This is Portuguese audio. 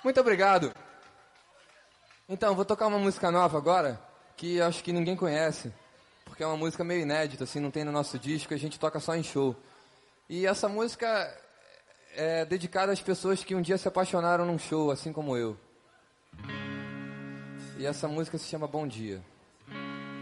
Muito obrigado. Então, vou tocar uma música nova agora, que acho que ninguém conhece, porque é uma música meio inédita, assim, não tem no nosso disco, a gente toca só em show. E essa música é dedicada às pessoas que um dia se apaixonaram num show, assim como eu. E essa música se chama Bom Dia.